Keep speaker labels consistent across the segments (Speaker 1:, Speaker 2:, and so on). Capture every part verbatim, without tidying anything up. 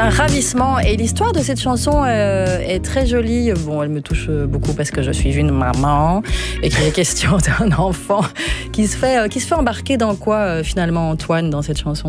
Speaker 1: un ravissement et l'histoire de cette chanson euh, est très jolie. Bon, elle me touche beaucoup parce que je suis une maman et qu'il est question d'un enfant qui se fait, euh, qui se fait embarquer dans quoi euh, finalement, Antoine, dans cette chanson ?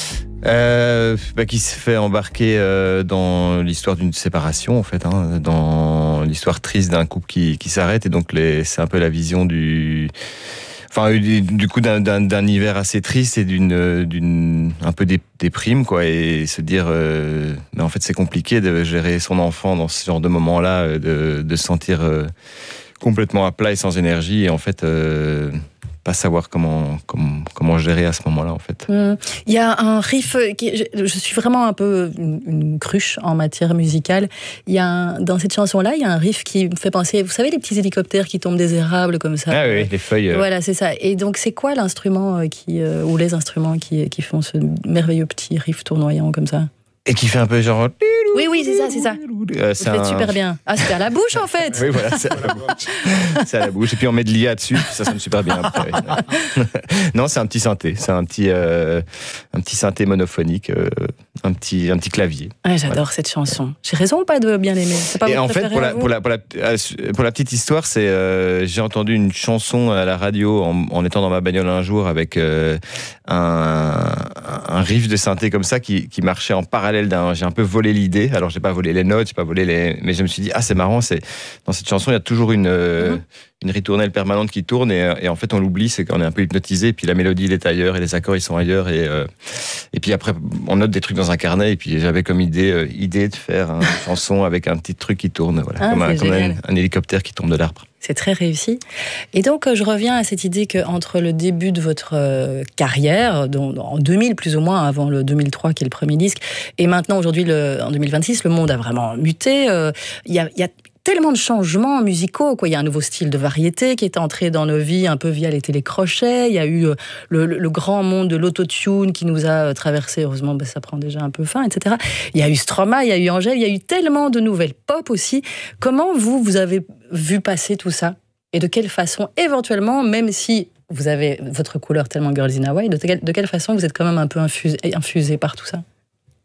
Speaker 2: Euh, bah, qui se fait embarquer euh, dans l'histoire d'une séparation, en fait, hein, dans l'histoire triste d'un couple qui, qui s'arrête. Et donc, les, c'est un peu la vision du... Enfin, du, du coup, d'un, d'un, d'un hiver assez triste et d'une, d'une un peu dé, déprime, quoi. Et se dire, euh, mais en fait, c'est compliqué de gérer son enfant dans ce genre de moment-là, de, de se sentir euh, complètement à plat et sans énergie. Et en fait... Euh, pas savoir comment, comment, comment gérer à ce moment-là, en fait.
Speaker 1: Il y a un riff, qui, je, je suis vraiment un peu une, une cruche en matière musicale. Il y a un, dans cette chanson-là, il y a un riff qui me fait penser, vous savez, les petits hélicoptères qui tombent des érables comme ça.
Speaker 2: Ah oui, les feuilles. Euh...
Speaker 1: Voilà, c'est ça. Et donc, c'est quoi l'instrument qui, euh, ou les instruments qui, qui font ce merveilleux petit riff tournoyant comme ça ?
Speaker 2: Et qui fait un peu genre...
Speaker 1: Oui, oui, c'est ça, c'est ça.
Speaker 2: Euh,
Speaker 1: c'est un... super bien. Ah, c'est à la bouche, en fait.
Speaker 2: Oui, voilà, c'est à la bouche. C'est à la bouche. Et puis on met de l'I A dessus, ça sonne super bien après. Non, c'est un petit synthé. C'est un petit, euh, un petit synthé monophonique, euh, un, petit, un petit clavier.
Speaker 1: Ah, j'adore voilà. cette chanson. J'ai raison ou pas de bien l'aimer ? C'est pas
Speaker 2: Et en fait, pour la, pour, la, pour, la, pour la petite histoire, c'est, euh, j'ai entendu une chanson à la radio en, en étant dans ma bagnole un jour avec euh, un, un riff de synthé comme ça qui, qui marchait en parallèle d'un... J'ai un peu volé l'idée. Alors, j'ai pas volé les notes, j'ai pas volé les... Mais je me suis dit, ah, c'est marrant, c'est... dans cette chanson, il y a toujours une, euh, mm-hmm. une ritournelle permanente qui tourne et, et en fait, on l'oublie, c'est qu'on est un peu hypnotisé. Et puis la mélodie, elle est ailleurs et les accords, ils sont ailleurs. Et, euh, et puis après, on note des trucs dans un carnet. Et puis j'avais comme idée, euh, idée de faire une chanson avec un petit truc qui tourne, voilà,
Speaker 1: ah,
Speaker 2: comme, un, comme un, un hélicoptère qui tombe de l'arbre.
Speaker 1: C'est très réussi. Et donc, je reviens à cette idée qu'entre le début de votre carrière, en deux mille plus ou moins, avant le deux mille trois qui est le premier disque, et maintenant, aujourd'hui, le, en deux mille vingt-six, le monde a vraiment muté. Euh, il y a, y a tellement de changements musicaux, quoi. Il y a un nouveau style de variété qui est entré dans nos vies un peu via les télécrochets. Il y a eu le, le, le grand monde de l'autotune qui nous a traversé. Heureusement, ben, ça prend déjà un peu fin, et cetera. Il y a eu Stromae, il y a eu Angèle, il y a eu tellement de nouvelles pop aussi. Comment vous, vous avez vu passer tout ça ? Et de quelle façon, éventuellement, même si vous avez votre couleur tellement Girls in Hawaii, de, quelle, de quelle façon vous êtes quand même un peu infusé, infusé par tout ça ?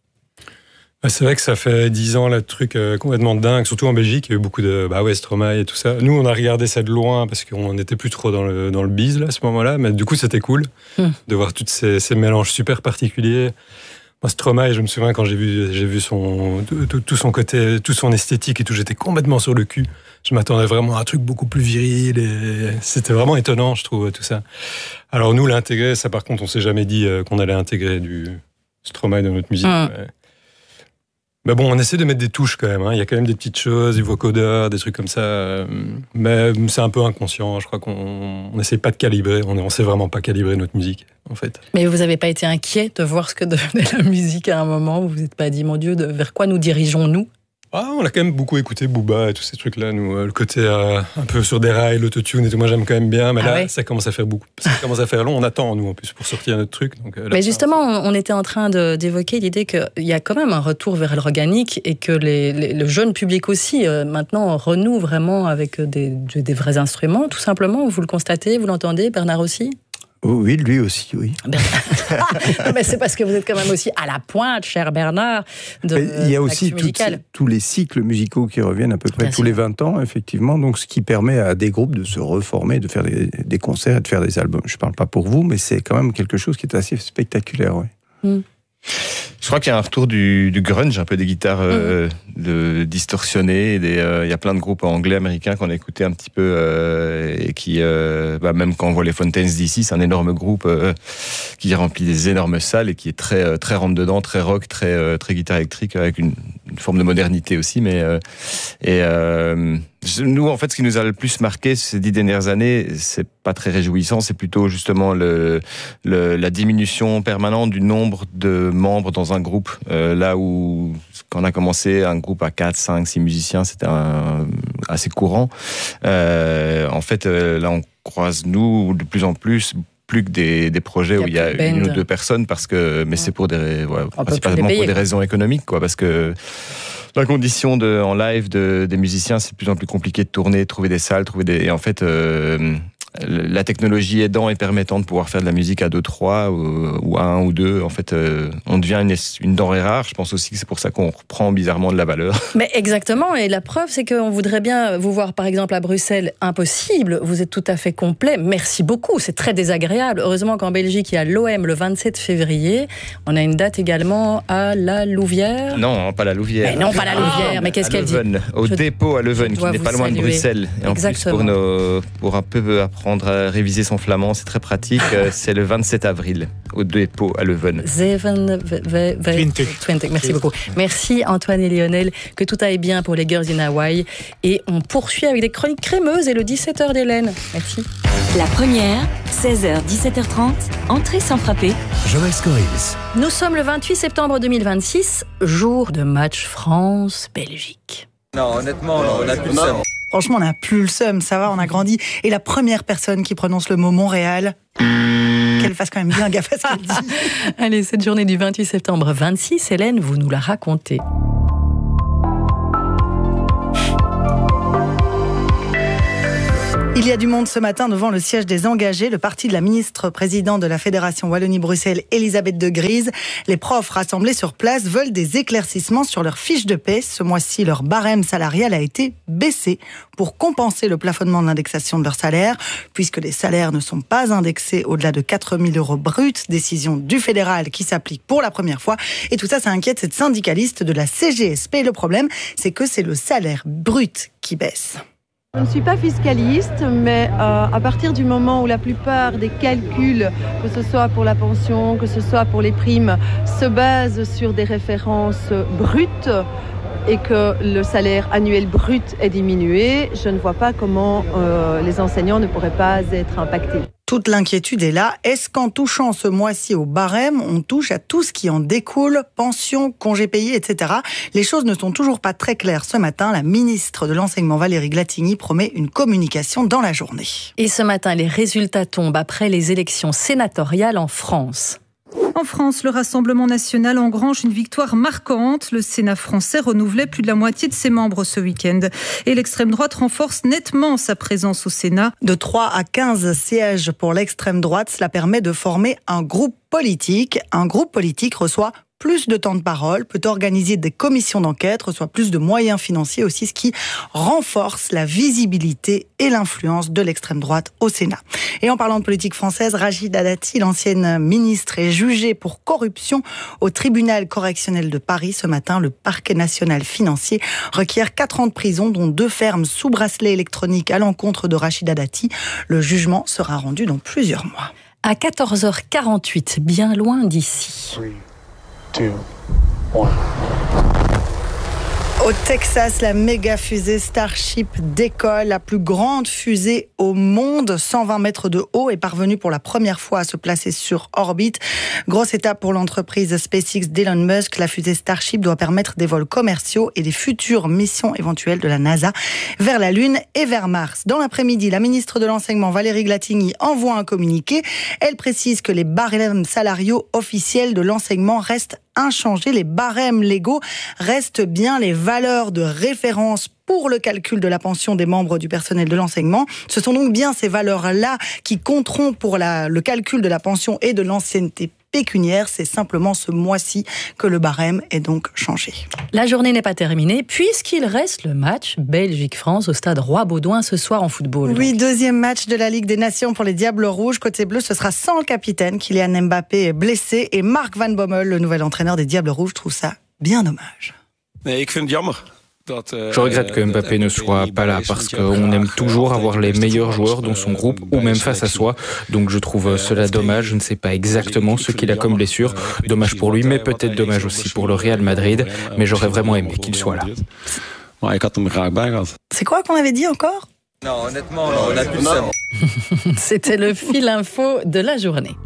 Speaker 3: C'est vrai que ça fait dix ans, là, le truc euh, complètement dingue, surtout en Belgique, il y a eu beaucoup de bah ouais, Stromae et tout ça. Nous, on a regardé ça de loin parce qu'on n'était plus trop dans le, dans le biz là, à ce moment-là, mais du coup, c'était cool mm. de voir tous ces, ces mélanges super particuliers. Moi, Stromae, je me souviens quand j'ai vu, j'ai vu son, tout, tout son côté, tout son esthétique et tout, j'étais complètement sur le cul. Je m'attendais vraiment à un truc beaucoup plus viril et c'était vraiment étonnant, je trouve, tout ça. Alors nous, l'intégrer, ça par contre, on s'est jamais dit qu'on allait intégrer du Stromae dans notre musique. Mm. Mais... Mais bon, on essaie de mettre des touches quand même. Hein. Il y a quand même des petites choses, du vocodeur, des trucs comme ça. Mais c'est un peu inconscient. Je crois qu'on n'essaie pas de calibrer. On ne sait vraiment pas calibrer notre musique, en fait.
Speaker 1: Mais vous n'avez pas été inquiet de voir ce que devenait la musique à un moment où vous vous êtes pas dit, mon Dieu, de, vers quoi nous dirigeons-nous ?
Speaker 3: Ah, on a quand même beaucoup écouté Booba et tous ces trucs-là, nous. Le côté euh, un peu sur des rails, l'autotune et tout, moi j'aime quand même bien, mais ah là, ouais. ça commence à faire beaucoup. Ça commence à faire long, on attend, nous, en plus, pour sortir notre truc. Donc, là,
Speaker 1: mais justement, on était en train de, d'évoquer l'idée qu'il y a quand même un retour vers l'organique et que les, les, le jeune public aussi, euh, maintenant, renoue vraiment avec des, des vrais instruments, tout simplement. Vous le constatez, vous l'entendez, Bernard aussi ?
Speaker 4: Oui, lui aussi, oui.
Speaker 1: Mais c'est parce que vous êtes quand même aussi à la pointe, cher Bernard, de
Speaker 4: Il y a aussi toutes, tous les cycles musicaux qui reviennent à peu près Bien tous sûr. les vingt ans, effectivement, donc ce qui permet à des groupes de se reformer, de faire des, des concerts et de faire des albums. Je ne parle pas pour vous, mais c'est quand même quelque chose qui est assez spectaculaire, oui.
Speaker 1: Mm.
Speaker 2: Je crois qu'il y a un retour du, du grunge, un peu des guitares euh, mmh. de, distorsionnées. Des, euh, il y a plein de groupes anglais, américains qu'on a écouté un petit peu euh, et qui, euh, bah, même quand on voit les Fontaines D C, c'est un énorme groupe euh, qui remplit des énormes salles et qui est très, très rentre-dedans, très rock, très, euh, très guitare électrique avec une, une forme de modernité aussi. Mais, euh, et euh, nous, en fait, ce qui nous a le plus marqué ces dix dernières années, c'est pas très réjouissant, c'est plutôt justement le, le, la diminution permanente du nombre de membres dans un groupe. Euh, là où, quand on a commencé un groupe à quatre, cinq, six musiciens, c'était un, assez courant. Euh, en fait, euh, là, on croise, nous, de plus en plus, plus que des, des projets il où il y a band. une ou deux personnes, parce que, mais ouais. c'est pour des, ouais, principalement pour des raisons économiques, quoi, parce que la condition de, en live de, des musiciens, c'est de plus en plus compliqué de tourner, de trouver des salles, trouver des, et en fait, euh, la technologie aidant et permettant de pouvoir faire de la musique à deux, trois ou, ou à un ou deux, en fait, euh, on devient une, une denrée rare. Je pense aussi que c'est pour ça qu'on reprend bizarrement de la valeur.
Speaker 1: Mais exactement, et la preuve, c'est qu'on voudrait bien vous voir, par exemple, à Bruxelles. Impossible, vous êtes tout à fait complet. Merci beaucoup, c'est très désagréable. Heureusement qu'en Belgique, il y a l'O M le vingt-sept février. On a une date également à la Louvière.
Speaker 2: Non, pas la Louvière.
Speaker 1: Mais non, pas la Louvière, ah, mais qu'est-ce qu'elle dit?
Speaker 2: Au Je dépôt à Leuven, qui n'est pas loin de Bruxelles. Et en
Speaker 1: exactement.
Speaker 2: plus, pour, nos, pour un peu apprendre à réviser son flamand, c'est très pratique. C'est le vingt-sept avril, au dépôt à Leuven.
Speaker 1: vingt, merci beaucoup. Merci Antoine et Lionel, que tout aille bien pour les Girls in Hawaii. Et on poursuit avec des chroniques crémeuses et le dix-sept heures d'Hélène. Merci.
Speaker 5: La première, seize heures dix-sept heures trente, entrée sans frapper.
Speaker 6: Joël Scorils.
Speaker 1: Nous sommes le vingt-huit septembre deux mille vingt-six, jour de match France-Belgique.
Speaker 7: Non, honnêtement, on n'a plus le seum.
Speaker 8: Franchement, on n'a plus le seum, ça va, on a grandi. Et la première personne qui prononce le mot Montréal, qu'elle fasse quand même bien gaffe à ce qu'elle dit.
Speaker 1: Allez, cette journée du vingt-huit septembre vingt-six, Hélène, vous nous la racontez.
Speaker 8: Il y a du monde ce matin devant le siège des engagés, le parti de la ministre-présidente de la Fédération Wallonie-Bruxelles, Elisabeth de Gries. Les profs rassemblés sur place veulent des éclaircissements sur leur fiche de paie. Ce mois-ci, leur barème salarial a été baissé pour compenser le plafonnement de l'indexation de leur salaire, puisque les salaires ne sont pas indexés au-delà de quatre mille euros bruts. Décision du fédéral qui s'applique pour la première fois. Et tout ça, ça inquiète cette syndicaliste de la C G S P. Le problème, c'est que c'est le salaire brut qui baisse.
Speaker 9: Je ne suis pas fiscaliste, mais euh, à partir du moment où la plupart des calculs, que ce soit pour la pension, que ce soit pour les primes, se basent sur des références brutes et que le salaire annuel brut est diminué, je ne vois pas comment euh, les enseignants ne pourraient pas être impactés.
Speaker 8: Toute l'inquiétude est là. Est-ce qu'en touchant ce mois-ci au barème, on touche à tout ce qui en découle, pension, congés payés, et cetera. Les choses ne sont toujours pas très claires ce matin. La ministre de l'Enseignement, Valérie Glatigny, promet une communication dans la journée.
Speaker 1: Et ce matin, les résultats tombent après les élections sénatoriales en France.
Speaker 10: En France, le Rassemblement national engrange une victoire marquante. Le Sénat français renouvelait plus de la moitié de ses membres ce week-end. Et l'extrême droite renforce nettement sa présence au Sénat.
Speaker 8: De trois à quinze sièges pour l'extrême droite, cela permet de former un groupe politique. Un groupe politique reçoit plus de temps de parole, peut organiser des commissions d'enquête, reçoit plus de moyens financiers aussi, ce qui renforce la visibilité et l'influence de l'extrême droite au Sénat. Et en parlant de politique française, Rachida Dati, l'ancienne ministre, est jugée pour corruption au tribunal correctionnel de Paris. Ce matin, le parquet national financier requiert quatre ans de prison, dont deux fermes sous bracelet électronique à l'encontre de Rachida Dati. Le jugement sera rendu dans plusieurs mois.
Speaker 1: À quatorze heures quarante-huit, bien loin d'ici.
Speaker 8: Two, one. Au Texas, la méga fusée Starship décolle. La plus grande fusée au monde, cent vingt mètres de haut, est parvenue pour la première fois à se placer sur orbite. Grosse étape pour l'entreprise SpaceX d'Elon Musk. La fusée Starship doit permettre des vols commerciaux et des futures missions éventuelles de la NASA vers la Lune et vers Mars. Dans l'après-midi, la ministre de l'Enseignement, Valérie Glatigny, envoie un communiqué. Elle précise que les barèmes salariaux officiels de l'enseignement restent inchangés. Les barèmes légaux restent bien les valeurs de référence pour le calcul de la pension des membres du personnel de l'enseignement. Ce sont donc bien ces valeurs-là qui compteront pour la, le calcul de la pension et de l'ancienneté pécuniaire. C'est simplement ce mois-ci que le barème est donc changé.
Speaker 1: La journée n'est pas terminée puisqu'il reste le match Belgique-France au stade Roi-Baudouin ce soir en football.
Speaker 8: Oui, deuxième match de la Ligue des Nations pour les Diables Rouges. Côté bleu, ce sera sans le capitaine. Kylian Mbappé est blessé et Mark Van Bommel, le nouvel entraîneur des Diables Rouges, trouve ça bien dommage.
Speaker 11: Nee, ik vind het jammer.
Speaker 12: Je regrette que Mbappé ne soit pas là parce qu'on aime toujours avoir les meilleurs joueurs dans son groupe ou même face à soi. Donc je trouve cela dommage. Je ne sais pas exactement ce qu'il a comme blessure. Dommage pour lui, mais peut-être dommage aussi pour le Real Madrid. Mais j'aurais vraiment aimé qu'il soit là.
Speaker 8: C'est quoi qu'on avait dit encore ?
Speaker 7: Non, honnêtement, on n'a plus le seum.
Speaker 1: C'était le fil info de la journée.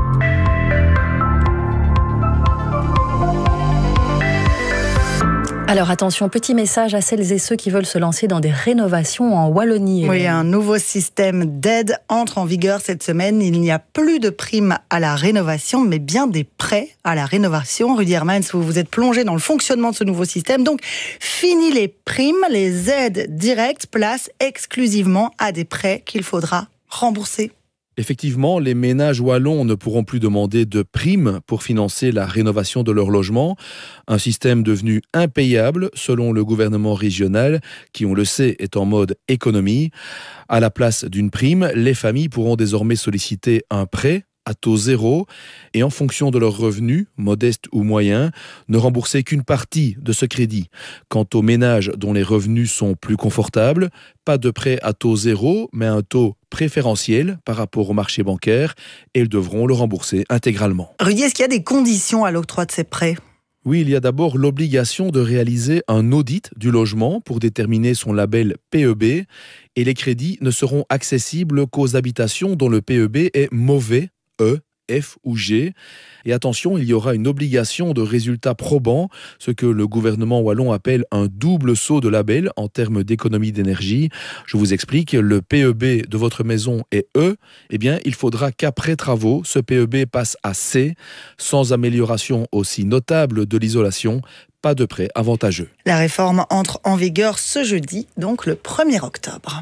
Speaker 1: Alors, Alors attention, petit message à celles et ceux qui veulent se lancer dans des rénovations en Wallonie.
Speaker 8: Oui, un nouveau système d'aide entre en vigueur cette semaine. Il n'y a plus de primes à la rénovation, mais bien des prêts à la rénovation. Rudy Hermans, vous vous êtes plongé dans le fonctionnement de ce nouveau système. Donc, fini les primes, les aides directes, place exclusivement à des prêts qu'il faudra rembourser.
Speaker 6: Effectivement, les ménages wallons ne pourront plus demander de primes pour financer la rénovation de leur logement. Un système devenu impayable selon le gouvernement régional, qui, on le sait, est en mode économie. À la place d'une prime, les familles pourront désormais solliciter un prêt à taux zéro et en fonction de leurs revenus, modestes ou moyens, ne rembourser qu'une partie de ce crédit. Quant aux ménages dont les revenus sont plus confortables, pas de prêt à taux zéro, mais un taux préférentiel par rapport au marché bancaire et ils devront le rembourser intégralement.
Speaker 8: Rudy, est-ce qu'il y a des conditions à l'octroi de ces prêts ?
Speaker 6: Oui, il y a d'abord l'obligation de réaliser un audit du logement pour déterminer son label P E B et les crédits ne seront accessibles qu'aux habitations dont le P E B est mauvais, E, F ou G. Et attention, il y aura une obligation de résultats probants, ce que le gouvernement wallon appelle un double saut de label en termes d'économie d'énergie. Je vous explique, le P E B de votre maison est E, eh bien, il faudra qu'après travaux, ce P E B passe à C, sans amélioration aussi notable de l'isolation, pas de prêt avantageux.
Speaker 8: La réforme entre en vigueur ce jeudi, donc le premier octobre.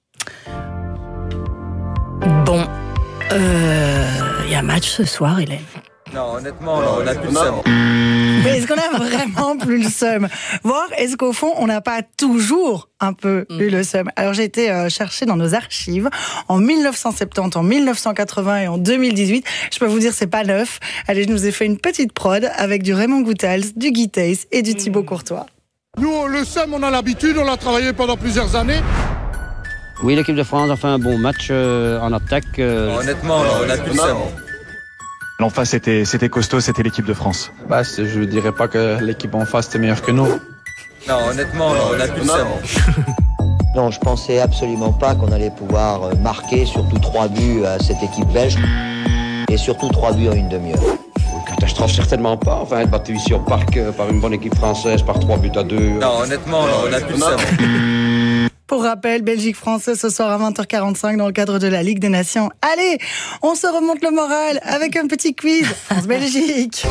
Speaker 1: Bon, il euh, y a match ce soir, Hélène.
Speaker 7: Non, honnêtement, non, on a plus le seum.
Speaker 8: Mais est-ce qu'on a vraiment plus le seum ? Voir, est-ce qu'au fond, on n'a pas toujours un peu mm. eu le seum ? Alors, j'ai été euh, chercher dans nos archives en dix-neuf cent soixante-dix, en dix-neuf cent quatre-vingts et en deux mille dix-huit. Je peux vous dire, c'est pas neuf. Allez, je nous ai fait une petite prod avec du Raymond Goethals, du Guy Thys et du Thibaut Courtois.
Speaker 11: Nous, le seum, on a l'habitude, on l'a travaillé pendant plusieurs années.
Speaker 13: Oui, l'équipe de France a fait un bon match euh, en attaque. Euh...
Speaker 7: Honnêtement, on a plus le seum.
Speaker 14: En face, c'était, c'était costaud, c'était l'équipe de France.
Speaker 15: Bah, je ne dirais pas que l'équipe en face était meilleure que nous.
Speaker 7: Non, honnêtement, on a plus le seum.
Speaker 16: Non, je pensais absolument pas qu'on allait pouvoir marquer surtout trois buts à cette équipe belge. Et surtout trois buts en une demi-heure.
Speaker 17: Catastrophe, certainement pas. Enfin, être battu ici au parc par une bonne équipe française par trois buts à deux.
Speaker 7: Non, honnêtement, on a plus le seum.
Speaker 8: Pour rappel, Belgique-France ce soir à vingt heures quarante-cinq dans le cadre de la Ligue des Nations. Allez, on se remonte le moral avec un petit quiz France-Belgique.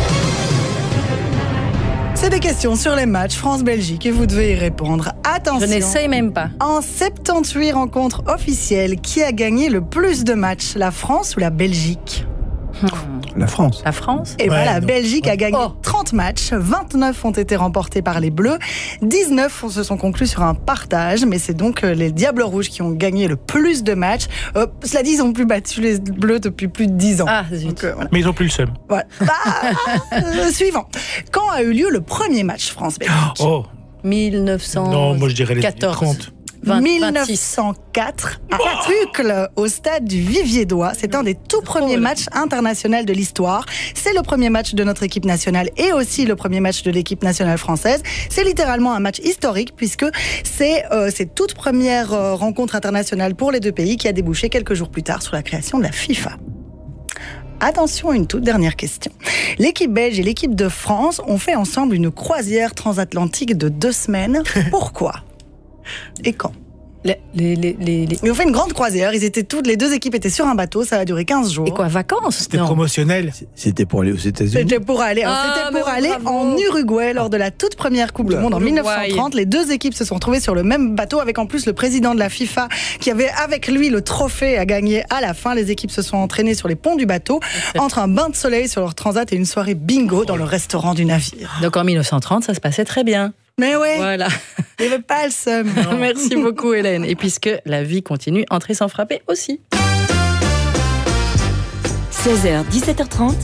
Speaker 8: C'est des questions sur les matchs France-Belgique et vous devez y répondre. Attention.
Speaker 1: Je n'essaye même pas.
Speaker 8: En soixante-dix-huit rencontres officielles, qui a gagné le plus de matchs, la France ou la Belgique ?
Speaker 4: La France.
Speaker 1: La France
Speaker 8: Et
Speaker 4: ouais,
Speaker 8: bien, la
Speaker 4: non.
Speaker 8: Belgique
Speaker 4: ouais.
Speaker 8: a gagné
Speaker 1: oh.
Speaker 8: trente matchs, vingt-neuf ont été remportés par les Bleus, dix-neuf se sont conclus sur un partage, mais c'est donc les Diables Rouges qui ont gagné le plus de matchs. Euh, cela dit, ils n'ont plus battu les Bleus depuis plus de dix ans.
Speaker 1: Ah, zut.
Speaker 8: Donc, euh, voilà.
Speaker 18: Mais ils n'ont plus le seum.
Speaker 8: Voilà. Bah, euh, suivant. Quand a eu lieu le premier match France-Belgique ?
Speaker 18: Oh
Speaker 1: mille neuf cent quatorze.
Speaker 18: Non, moi je dirais les trente.
Speaker 1: vingt,
Speaker 8: dix-neuf cent quatre à Uccle, au stade du Vivier-d'Oie. C'est un des tout premiers matchs internationaux de l'histoire. C'est le premier match de notre équipe nationale et aussi le premier match de l'équipe nationale française. C'est littéralement un match historique puisque c'est euh, cette toute première euh, rencontre internationale pour les deux pays qui a débouché quelques jours plus tard sur la création de la FIFA. Attention, une toute dernière question. L'équipe belge et l'équipe de France ont fait ensemble une croisière transatlantique de deux semaines. Pourquoi ? Et quand ?
Speaker 1: les, les, les, les...
Speaker 8: Ils ont fait une grande croisière. Ils étaient toutes, les deux équipes étaient sur un bateau. Ça a duré quinze jours.
Speaker 1: Et quoi, vacances ?
Speaker 18: C'était
Speaker 1: non.
Speaker 18: promotionnel.
Speaker 4: C'était pour aller aux États-Unis.
Speaker 8: C'était pour aller,
Speaker 1: ah,
Speaker 8: c'était pour aller en Uruguay lors de la toute première Coupe
Speaker 4: Oula.
Speaker 8: du Monde en
Speaker 1: Uruguay.
Speaker 8: dix-neuf cent trente. Les deux équipes se sont trouvées sur le même bateau avec en plus le président de la FIFA qui avait avec lui le trophée à gagner à la fin. Les équipes se sont entraînées sur les ponts du bateau entre un bain de soleil sur leur transat et une soirée bingo dans le restaurant du navire.
Speaker 1: Donc en dix-neuf cent trente, ça se passait très bien.
Speaker 8: Mais ouais,
Speaker 1: Voilà.
Speaker 8: il n'y avait pas le seum.
Speaker 1: Merci beaucoup Hélène. Et puisque la vie continue, entrer sans frapper aussi.
Speaker 5: seize heures dix-sept heures trente.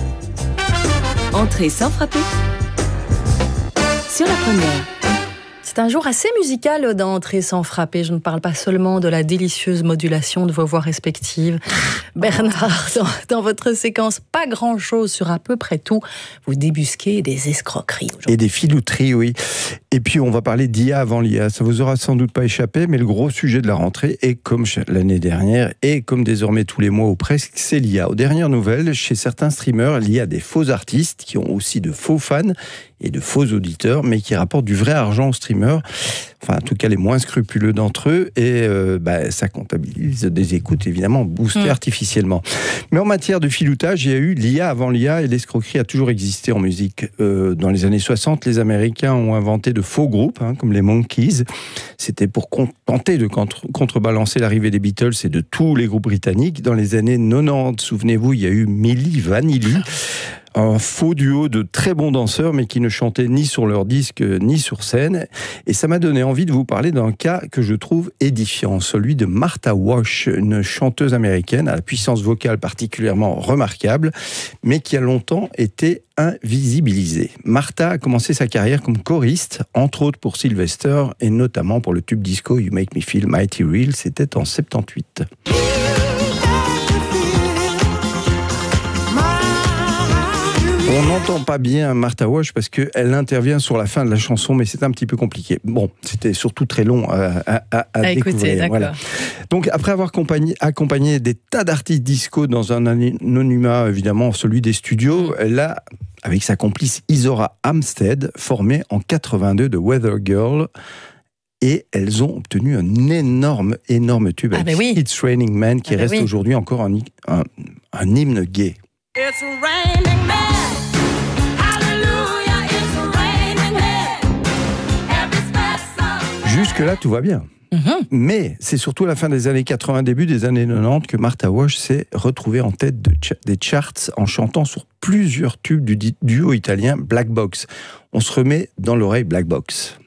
Speaker 5: Entrée sans frapper. Sur la première.
Speaker 1: C'est un jour assez musical d'entrer sans frapper. Je ne parle pas seulement de la délicieuse modulation de vos voix respectives. Bernard, dans, dans votre séquence, pas grand-chose sur à peu près tout. Vous débusquez des escroqueries.
Speaker 4: Et des filouteries, oui. Et puis, on va parler d'I A avant l'I A. Ça vous aura sans doute pas échappé, mais le gros sujet de la rentrée, est comme l'année dernière, et comme désormais tous les mois ou presque, c'est l'I A. Aux dernières nouvelles, chez certains streamers, il y a des faux artistes qui ont aussi de faux fans et de faux auditeurs, mais qui rapportent du vrai argent aux streamers, enfin en tout cas les moins scrupuleux d'entre eux, et euh, bah, ça comptabilise des écoutes évidemment boostées mmh. artificiellement. Mais en matière de filoutage, il y a eu l'I A avant l'I A, et l'escroquerie a toujours existé en musique. Euh, dans les années soixante, les Américains ont inventé de faux groupes, hein, comme les Monkees. C'était pour tenter de contre- contrebalancer l'arrivée des Beatles et de tous les groupes britanniques. Dans les années quatre-vingt-dix, souvenez-vous, il y a eu Milli Vanilli, un faux duo de très bons danseurs, mais qui ne chantaient ni sur leur disque, ni sur scène. Et ça m'a donné envie de vous parler d'un cas que je trouve édifiant, celui de Martha Wash, une chanteuse américaine à la puissance vocale particulièrement remarquable, mais qui a longtemps été invisibilisée. Martha a commencé sa carrière comme choriste, entre autres pour Sylvester, et notamment pour le tube disco You Make Me Feel Mighty Real, c'était en soixante-dix-huit. On n'entend pas bien Martha Wash parce qu'elle intervient sur la fin de la chanson, mais c'est un petit peu compliqué. Bon, c'était surtout très long à, à, à, à découvrir. Écouter, d'accord. Voilà. Donc, après avoir accompagné, accompagné des tas d'artistes disco dans un anonymat, évidemment, celui des studios, elle a, avec sa complice Isora Amstead, formé en quatre-vingt-deux de Weather Girl. Et elles ont obtenu un énorme, énorme tube
Speaker 1: ah
Speaker 4: avec
Speaker 1: ben oui.
Speaker 4: It's Raining Men, qui ah ben reste oui. aujourd'hui encore un, un, un hymne gay.
Speaker 18: It's raining men. Hallelujah, it's raining men. Every special.
Speaker 4: Jusque-là, tout va bien. Mm-hmm. Mais c'est surtout à la fin des années quatre-vingts, début des années quatre-vingt-dix que Martha Wash s'est retrouvée en tête de ch- des charts en chantant sur plusieurs tubes du duo italien Black Box. On se remet dans l'oreille Black Box.